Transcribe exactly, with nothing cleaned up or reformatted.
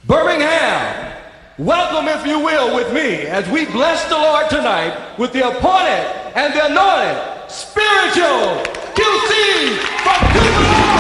Birmingham, welcome, if you will, with me as we bless the Lord tonight with the appointed and the anointed spiritual Q C from Cooper.